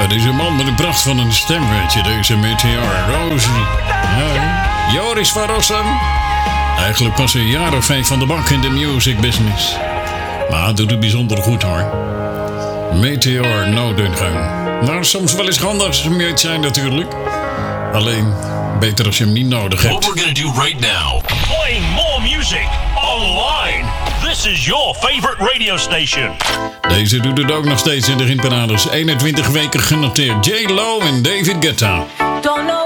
Deze man met een pracht van een stem, weet je. Deze Meteor Rosie. Ja, Joris van Rossum. Eigenlijk pas een jaar of 5 van de bak in de music business. Maar het doet het bijzonder goed hoor. Meteor Nodengang. Maar soms wel eens handig als je het zijn natuurlijk. Alleen, beter als je hem niet nodig hebt. What we're gonna do right now. Playing more music online. This is your favorite radio station. Deze doet het ook nog steeds in de hitparades. 21 weken genoteerd. J-Lo en David Guetta.